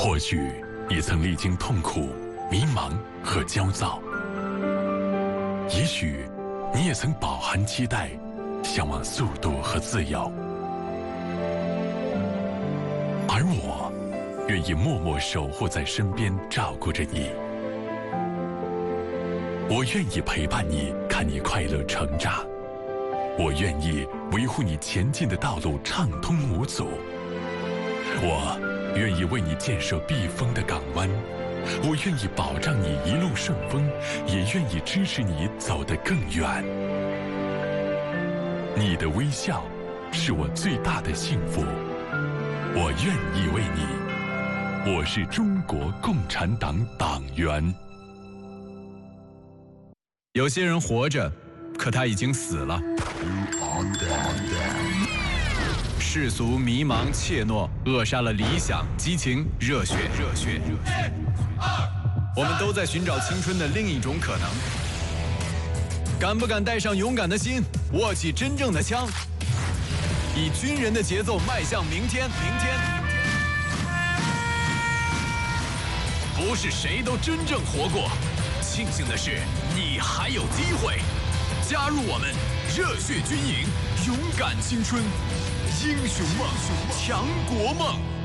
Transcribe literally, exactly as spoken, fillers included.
或许你曾历经痛苦、迷茫和焦躁，也许你也曾饱含期待，向往速度和自由。而我愿意默默守护在身边，照顾着你。我愿意陪伴你，看你快乐成长。我愿意维护你前进的道路畅通无阻。我愿意为你建设避风的港湾。我愿意保障你一路顺风，也愿意支持你走得更远。你的微笑是我最大的幸福。我愿意为你。我是中国共产党党员。 有些人活着，可他已经死了。世俗、迷茫、怯懦，扼杀了理想、激情、热血、热血、热血。我们都在寻找青春的另一种可能。敢不敢带上勇敢的心，握起真正的枪，以军人的节奏迈向明天？明天。不是谁都真正活过，庆幸的是，你还有机会加入我们，热血军营，勇敢青春，英雄梦，强国梦。